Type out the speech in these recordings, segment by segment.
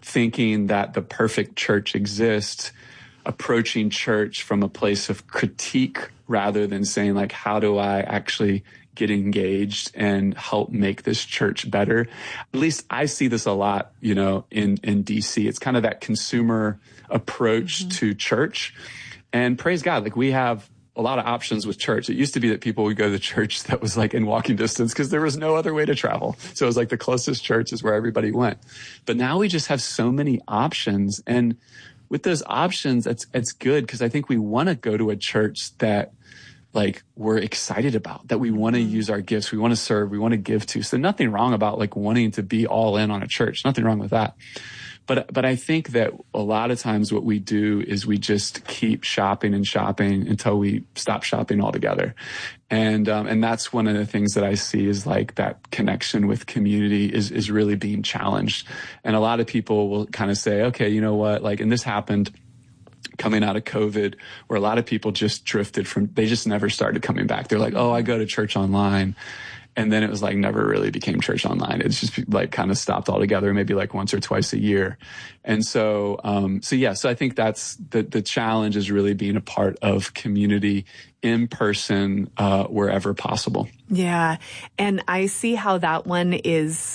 thinking that the perfect church exists, approaching church from a place of critique rather than saying, like, how do I actually get engaged and help make this church better? At least I see this a lot, in DC. It's kind of that consumer approach to church. And praise God, like, we have a lot of options with church. It used to be that people would go to the church that was like in walking distance because there was no other way to travel. So it was like the closest church is where everybody went. But now we just have so many options. And with those options, it's good because I think we want to go to a church that, like, we're excited about, that we want to use our gifts, we want to serve, we want to give to. So nothing wrong about, like, wanting to be all in on a church. Nothing wrong with that. But I think that a lot of times what we do is we just keep shopping and shopping until we stop shopping altogether. And that's one of the things that I see is, like, that connection with community is really being challenged. And a lot of people will kind of say, okay, you know what, like, and this happened coming out of COVID, where a lot of people just drifted they just never started coming back. They're like, oh, I go to church online. And then it was like never really became church online. It's just like kind of stopped altogether, maybe like once or twice a year. And so I think that's the challenge is really being a part of community in person, wherever possible. Yeah. And I see how that one is,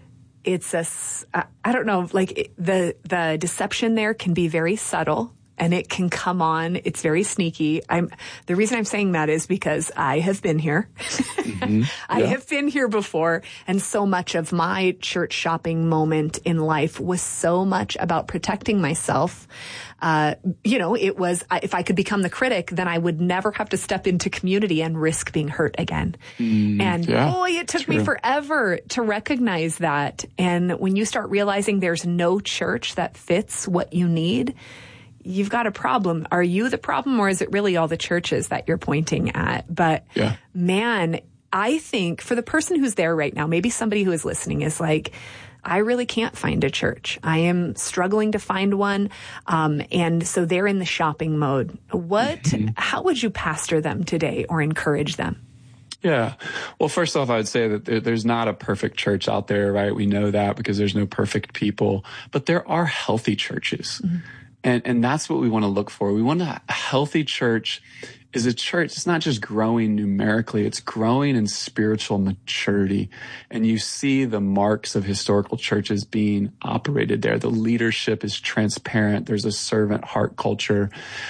I don't know, like the deception there can be very subtle. And it can come on. It's very sneaky. The reason I'm saying that is because I have been here. I have been here before. And so much of my church shopping moment in life was so much about protecting myself. It was, if I could become the critic, then I would never have to step into community and risk being hurt again. It took me forever to recognize that. And when you start realizing there's no church that fits what you need, you've got a problem. Are you the problem, or is it really all the churches that you're pointing at? But man, I think for the person who's there right now, maybe somebody who is listening is like, I really can't find a church. I am struggling to find one. And so they're in the shopping mode. How would you pastor them today or encourage them? Yeah. Well, first off, I would say that there's not a perfect church out there, right? We know that because there's no perfect people, but there are healthy churches. And that's what we want to look for. We want a healthy church is a church. It's not just growing numerically. It's growing in spiritual maturity. And you see the marks of historical churches being operated there. The leadership is transparent. There's a servant heart culture.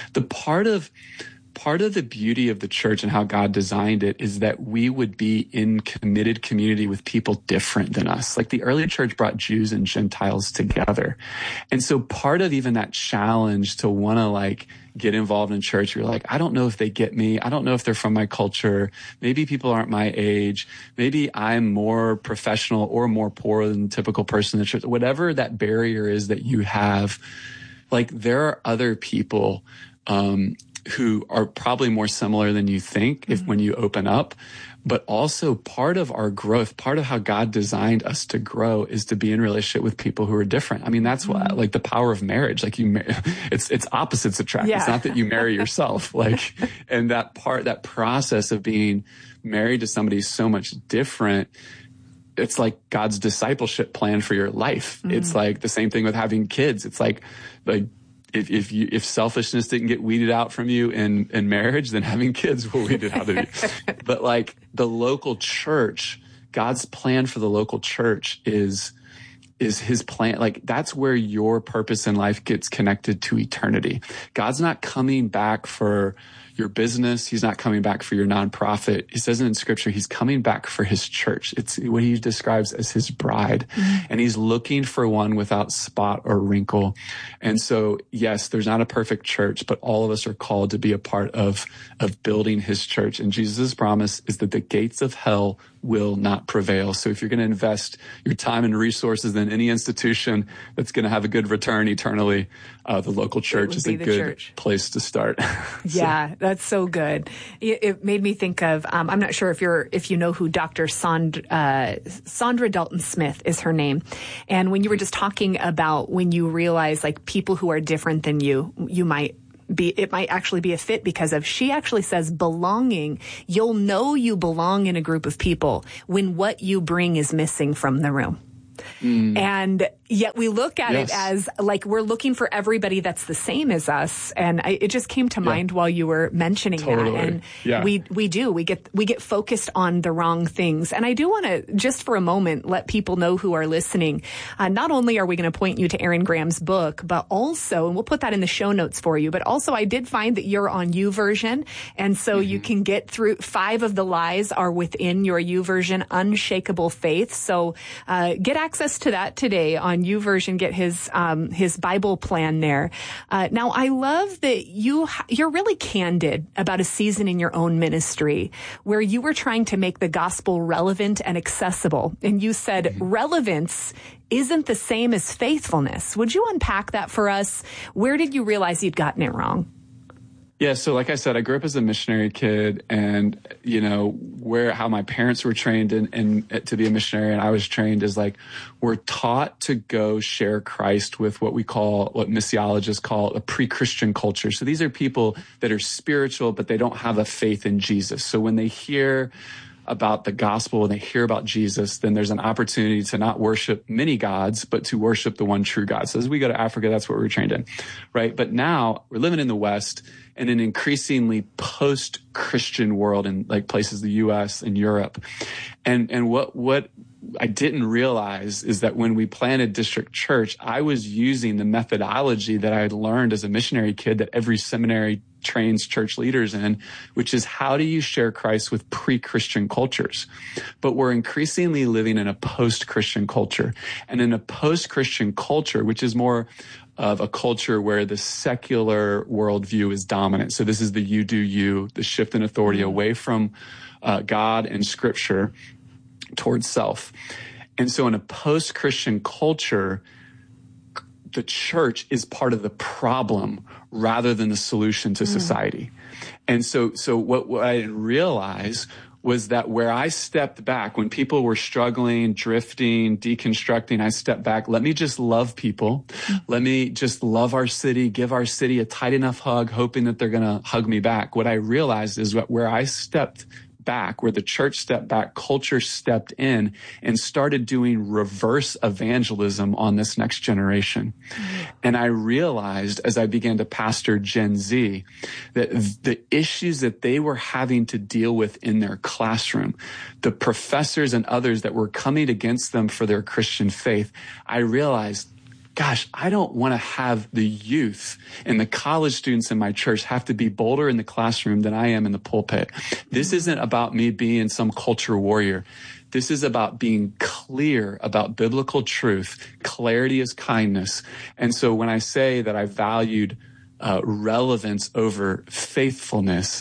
Part of the beauty of the church and how God designed it is that we would be in committed community with people different than us. Like the early church brought Jews and Gentiles together. And so part of even that challenge to want to like get involved in church, you're like, I don't know if they get me. I don't know if they're from my culture. Maybe people aren't my age. Maybe I'm more professional or more poor than the typical person in the church. Whatever that barrier is that you have, like there are other people, who are probably more similar than you think when you open up. But also part of our growth, part of how God designed us to grow is to be in relationship with people who are different. I mean, that's what, like the power of marriage, like it's opposites attract. Yeah. It's not that you marry yourself, like, and that process of being married to somebody so much different. It's like God's discipleship plan for your life. It's like the same thing with having kids. It's like, if selfishness didn't get weeded out from you in marriage, then having kids will weed it out of you. But like the local church, God's plan for the local church is his plan. Like that's where your purpose in life gets connected to eternity. God's not coming back for your business. He's not coming back for your nonprofit. He says it in scripture, he's coming back for his church. It's what he describes as his bride. And he's looking for one without spot or wrinkle. And so, yes, there's not a perfect church, but all of us are called to be a part of building his church. And Jesus' promise is that the gates of hell will not prevail. So if you're going to invest your time and resources in any institution that's going to have a good return eternally, the local church is a good place to start. Yeah, that's so good. It made me think of, I'm not sure if you know who Dr. Sandra Dalton Smith is her name. And when you were just talking about when you realize like people who are different than you might actually be a fit because of, she actually says belonging. You'll know you belong in a group of people when what you bring is missing from the room. And Yet we look at it as like we're looking for everybody that's the same as us. And it just came to mind while you were mentioning that. And we get focused on the wrong things. And I do want to just for a moment let people know who are listening. Not only are we going to point you to Aaron Graham's book, but also, and we'll put that in the show notes for you, but also I did find that you're on YouVersion. And so you can get through 5 of the lies are within your YouVersion Unshakable Faith. So get access to that today on YouVersion, get his Bible plan there. Now, I love that you're really candid about a season in your own ministry where you were trying to make the gospel relevant and accessible. And you said relevance isn't the same as faithfulness. Would you unpack that for us? Where did you realize you'd gotten it wrong? Yeah, so like I said, I grew up as a missionary kid, and how my parents were trained to be a missionary, and I was trained as we're taught to go share Christ with what missiologists call a pre-Christian culture. So these are people that are spiritual, but they don't have a faith in Jesus. So when they hear about the gospel, when they hear about Jesus, then there's an opportunity to not worship many gods, but to worship the one true God. So as we go to Africa, that's what we're trained in, right? But now we're living in the West in an increasingly post-Christian world in places, the U.S. and Europe. And what I didn't realize is that when we planted District Church, I was using the methodology that I had learned as a missionary kid that every seminary trains church leaders in, which is how do you share Christ with pre-Christian cultures? But we're increasingly living in a post-Christian culture. And in a post-Christian culture, which is more of a culture where the secular worldview is dominant. So this is the you do you, the shift in authority away from God and Scripture towards self. And so in a post-Christian culture, the church is part of the problem rather than the solution to society. And so what I didn't realize was that where I stepped back, when people were struggling, drifting, deconstructing, I stepped back. Let me just love people. Let me just love our city, give our city a tight enough hug, hoping that they're going to hug me back. What I realized is that where I stepped back, where the church stepped back, culture stepped in and started doing reverse evangelism on this next generation. And I realized as I began to pastor Gen Z that the issues that they were having to deal with in their classroom, the professors and others that were coming against them for their Christian faith, I realized, gosh, I don't want to have the youth and the college students in my church have to be bolder in the classroom than I am in the pulpit. This isn't about me being some culture warrior. This is about being clear about biblical truth. Clarity is kindness. And so when I say that I valued relevance over faithfulness,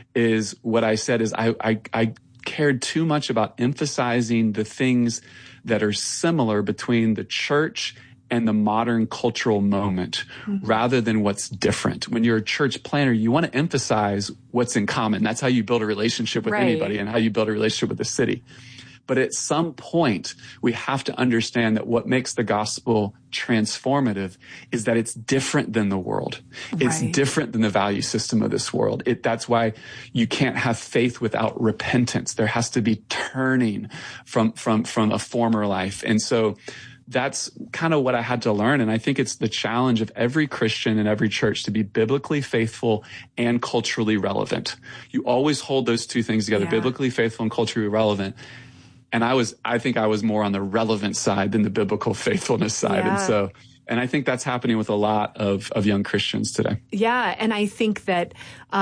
is what I said is I cared too much about emphasizing the things that are similar between the church and the modern cultural moment rather than what's different. When you're a church planner, you want to emphasize what's in common. That's how you build a relationship with anybody and how you build a relationship with the city. But at some point, we have to understand that what makes the gospel transformative is that it's different than the world. It's different than the value system of this world. That's why you can't have faith without repentance. There has to be turning from a former life. And so that's kind of what I had to learn. And I think it's the challenge of every Christian and every church to be biblically faithful and culturally relevant. You always hold those two things together, biblically faithful and culturally relevant. And I think I was more on the relevant side than the biblical faithfulness side. And I think that's happening with a lot of young Christians today. Yeah. And I think that,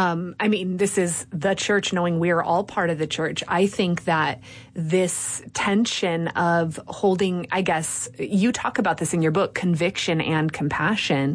this is the church, knowing we are all part of the church. I think that this tension of holding, I guess, you talk about this in your book, conviction and compassion.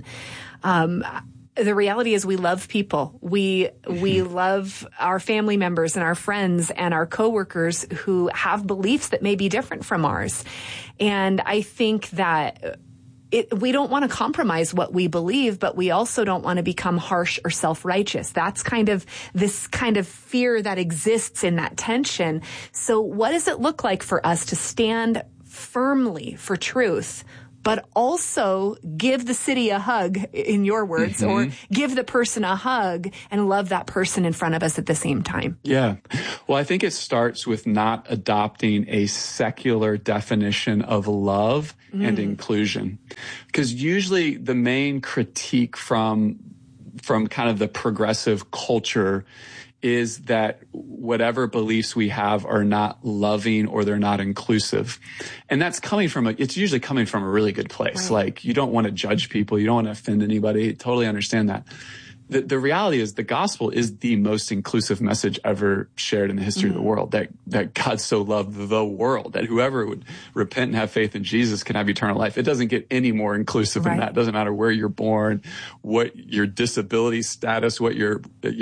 The reality is we love people. We love our family members and our friends and our coworkers who have beliefs that may be different from ours. And I think that we don't want to compromise what we believe, but we also don't want to become harsh or self-righteous. That's kind of this kind of fear that exists in that tension. So what does it look like for us to stand firmly for truth, but also give the city a hug, in your words, or give the person a hug and love that person in front of us at the same time? Yeah. Well, I think it starts with not adopting a secular definition of love and inclusion. Because usually the main critique from kind of the progressive culture is that whatever beliefs we have are not loving or they're not inclusive. And that's it's usually coming from a really good place. Right. Like, you don't want to judge people. You don't want to offend anybody. Totally understand that. The reality is the gospel is the most inclusive message ever shared in the history of the world, that God so loved the world, that whoever would repent and have faith in Jesus can have eternal life. It doesn't get any more inclusive than that. It doesn't matter where you're born, what your disability status, what your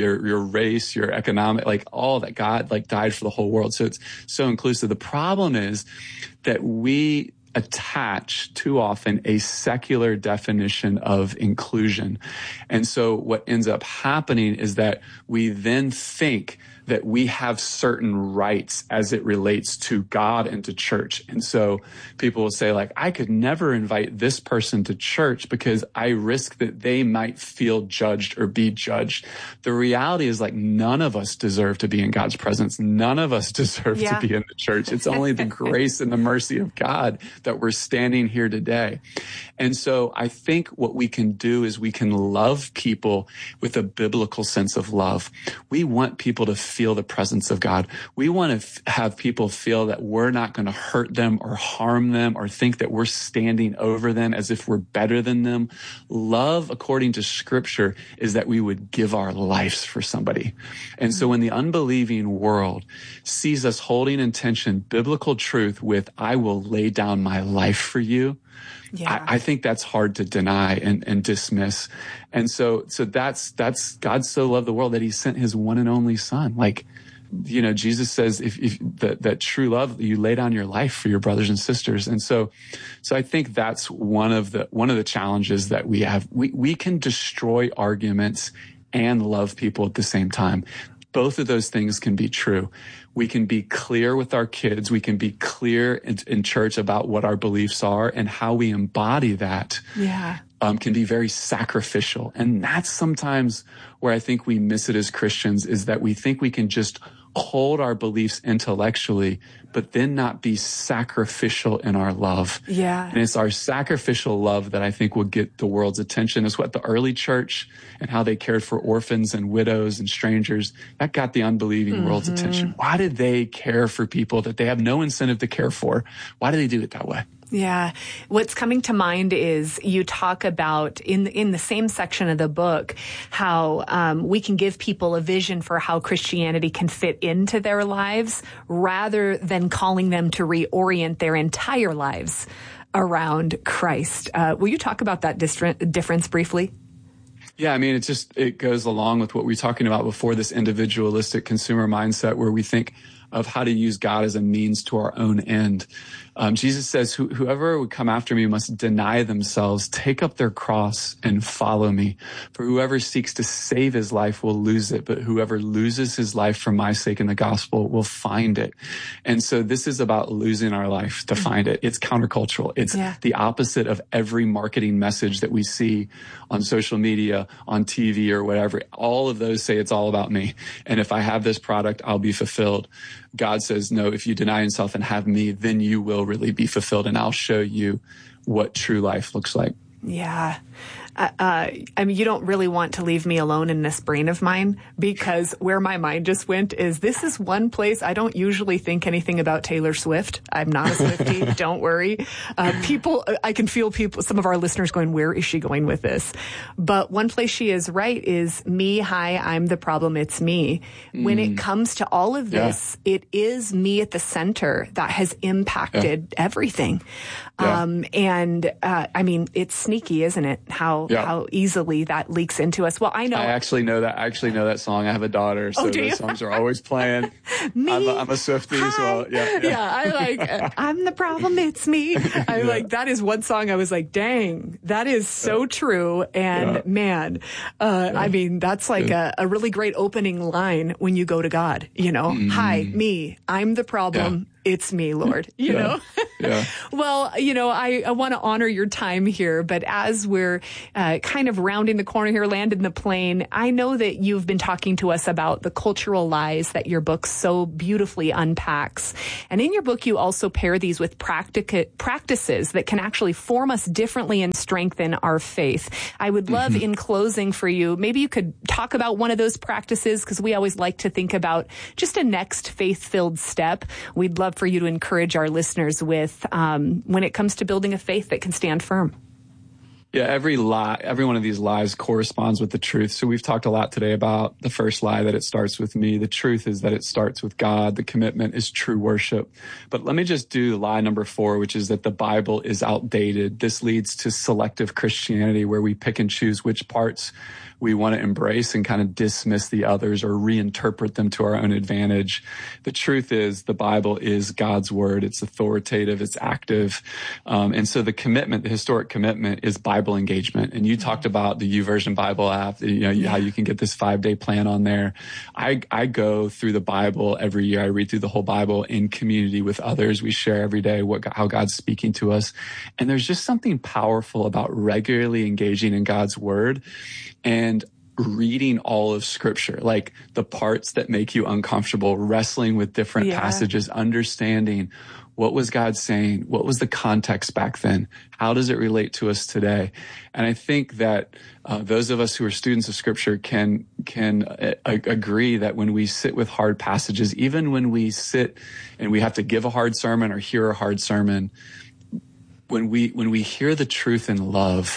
race, your economic, like all that. God died for the whole world. So it's so inclusive. The problem is that we attach too often a secular definition of inclusion. And so what ends up happening is that we then think that we have certain rights as it relates to God and to church. And so people will say, like, I could never invite this person to church because I risk that they might feel judged or be judged. The reality is, like, none of us deserve to be in God's presence. None of us deserve to be in the church. It's only the grace and the mercy of God that we're standing here today. And so I think what we can do is we can love people with a biblical sense of love. We want people to feel the presence of God. We want to have people feel that we're not going to hurt them or harm them or think that we're standing over them as if we're better than them. Love, according to Scripture, is that we would give our lives for somebody. And so when the unbelieving world sees us holding in tension biblical truth with, I will lay down my life for you, I think that's hard to deny and dismiss. And so that's God so loved the world that he sent his one and only son. Like, you know, Jesus says, if that true love, you lay down your life for your brothers and sisters. And so I think that's one of the challenges that we have. We can destroy arguments and love people at the same time. Both of those things can be true. We can be clear with our kids. We can be clear in church about what our beliefs are, and how we embody that can be very sacrificial. And that's sometimes where I think we miss it as Christians, is that we think we can just hold our beliefs intellectually, but then not be sacrificial in our love. Yeah. And it's our sacrificial love that I think will get the world's attention. It's what the early church and how they cared for orphans and widows and strangers, that got the unbelieving world's attention. Why did they care for people that they have no incentive to care for? Why do they do it that way? Yeah. What's coming to mind is you talk about in the same section of the book how we can give people a vision for how Christianity can fit into their lives rather than calling them to reorient their entire lives around Christ. Will you talk about that difference briefly? Yeah, I mean, it goes along with what we were talking about before, this individualistic consumer mindset where we think of how to use God as a means to our own end. Jesus says, whoever would come after me must deny themselves, take up their cross, and follow me. For whoever seeks to save his life will lose it, but whoever loses his life for my sake in the gospel will find it. And so this is about losing our life to find it. It's countercultural. It's the opposite of every marketing message that we see on social media, on TV, or whatever. All of those say it's all about me. And if I have this product, I'll be fulfilled. God says, no, if you deny yourself and have me, then you will really be fulfilled, and I'll show you what true life looks like. Yeah. I mean, you don't really want to leave me alone in this brain of mine, because where my mind just went is, this is one place I don't usually think anything about Taylor Swift. I'm not a Swiftie. Don't worry. I can feel some of our listeners going, where is she going with this? But one place she is right is me. Hi, I'm the problem. It's me. When it comes to all of this, it is me at the center that has impacted everything. I mean, it's sneaky, isn't it? How easily that leaks into us. Well, I know. I actually know that song. I have a daughter, so those songs are always playing. Me? I'm a Swiftie as well. Yeah. I'm the problem. It's me. That is one song I was like, dang, that is so true. And man, I mean, that's like a really great opening line when you go to God, you know, hi, me, I'm the problem. it's me, Lord, you know? Yeah. Well, I want to honor your time here, but as we're kind of rounding the corner here, landing the plane, I know that you've been talking to us about the cultural lies that your book so beautifully unpacks. And in your book, you also pair these with practices that can actually form us differently and strengthen our faith. I would love in closing for you, maybe you could talk about one of those practices, because we always like to think about just a next faith-filled step. We'd love for you to encourage our listeners with when it comes to building a faith that can stand firm. Yeah, every one of these lies corresponds with the truth. So we've talked a lot today about the first lie, that it starts with me. The truth is that it starts with God. The commitment is true worship. But let me just do lie number 4, which is that the Bible is outdated. This leads to selective Christianity, where we pick and choose which parts we want to embrace and kind of dismiss the others or reinterpret them to our own advantage. The truth is the Bible is God's word. It's authoritative. It's active. And so the commitment, the historic commitment, is Bible engagement. And you talked about the YouVersion Bible app, how you can get this 5-day plan on there. I go through the Bible every year. I read through the whole Bible in community with others. We share every day how God's speaking to us. And there's just something powerful about regularly engaging in God's word and reading all of Scripture, like the parts that make you uncomfortable, wrestling with different passages, understanding what was God saying, what was the context back then, how does it relate to us today. And I think that those of us who are students of Scripture can agree that when we sit with hard passages, even when we sit and we have to give a hard sermon or hear a hard sermon, when we hear the truth in love,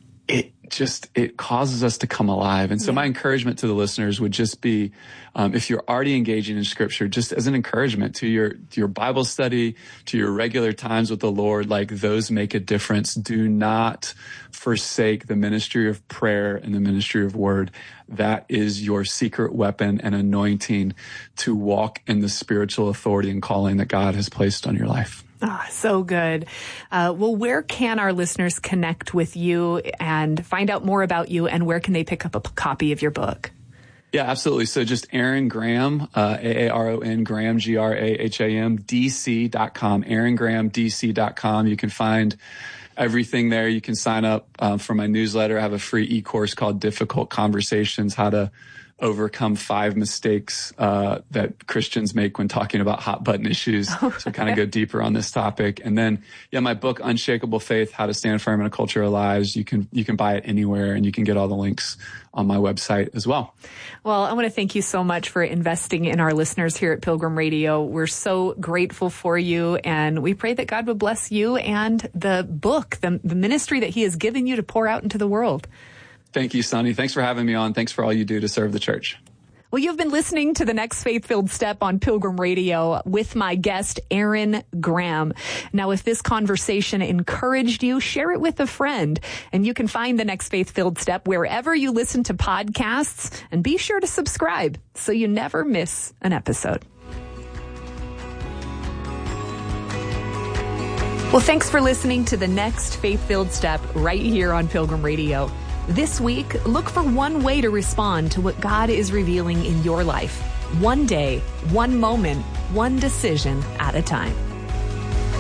it causes us to come alive. And so my encouragement to the listeners would just be, if you're already engaging in Scripture, just as an encouragement to your Bible study, to your regular times with the Lord, like those make a difference. Do not forsake the ministry of prayer and the ministry of word. That is your secret weapon and anointing to walk in the spiritual authority and calling that God has placed on your life. So good. Well, where can our listeners connect with you and find out more about you, and where can they pick up a copy of your book? Yeah, absolutely. So just Aaron Graham, Aaron Graham, Graham, DC.com, AaronGrahamDC.com. You can find everything there. You can sign up for my newsletter. I have a free e-course called Difficult Conversations, how to overcome 5 mistakes that Christians make when talking about hot button issues. So kind of go deeper on this topic. And then, my book, Unshakable Faith, How to Stand Firm in a Culture of Lies. You can buy it anywhere, and you can get all the links on my website as well. Well, I want to thank you so much for investing in our listeners here at Pilgrim Radio. We're so grateful for you, and we pray that God would bless you and the book, the ministry that He has given you to pour out into the world. Thank you, Sonny. Thanks for having me on. Thanks for all you do to serve the church. Well, you've been listening to the Next Faith-Filled Step on Pilgrim Radio with my guest, Aaron Graham. Now, if this conversation encouraged you, share it with a friend. And you can find the Next Faith-Filled Step wherever you listen to podcasts. And be sure to subscribe so you never miss an episode. Well, thanks for listening to the Next Faith-Filled Step right here on Pilgrim Radio. This week, look for one way to respond to what God is revealing in your life. One day, one moment, one decision at a time.